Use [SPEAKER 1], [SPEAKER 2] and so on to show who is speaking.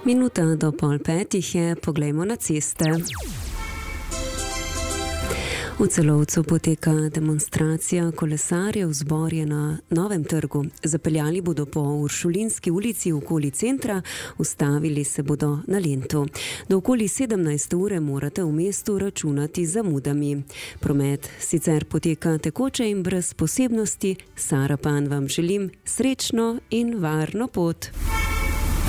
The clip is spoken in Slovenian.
[SPEAKER 1] Minuta do 4:30 je, poglejmo na ceste. V Celovcu poteka demonstracija kolesarjev, zbor je na Novem trgu. Zapeljali bodo po Uršulinski ulici okoli centra, ustavili se bodo na Lentu. Do okoli 17 ure morate v mestu računati z zamudami. Promet sicer poteka tekoče in brez posebnosti. Sara Pan vam želim srečno in varno pot.